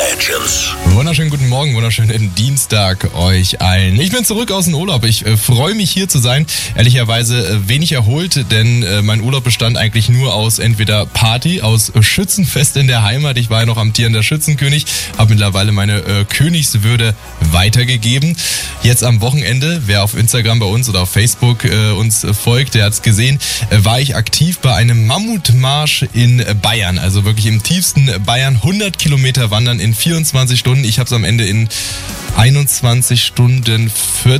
Legends. Wunderschönen guten Morgen, wunderschönen Dienstag euch allen. Ich bin zurück aus dem Urlaub. Ich freue mich hier zu sein. Ehrlicherweise wenig erholt, denn mein Urlaub bestand eigentlich nur aus entweder Party, aus Schützenfest in der Heimat. Ich war ja noch amtierender Schützenkönig, habe mittlerweile meine Königswürde weitergegeben. Jetzt am Wochenende, wer auf Instagram bei uns oder auf Facebook uns folgt, der hat es gesehen, war ich aktiv bei einem Mammutmarsch in Bayern. Also wirklich im tiefsten Bayern, 100 Kilometer wandern in 24 Stunden. Ich habe es am Ende in 21 Stunden 40